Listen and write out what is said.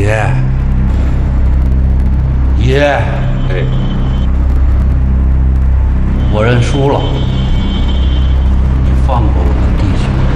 爷，爷， 哎， 我认输了，你放过我。